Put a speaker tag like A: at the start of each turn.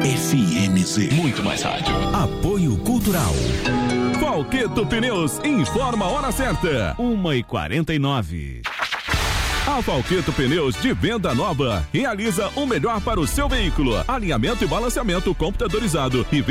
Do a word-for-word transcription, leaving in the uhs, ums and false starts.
A: F M Z.
B: Muito mais rádio.
C: Apoio Cultural.
D: Valqueto Pneus informa a hora certa. uma e quarenta e nove. A Valqueto Pneus de venda nova realiza o melhor para o seu veículo. Alinhamento e balanceamento computadorizado e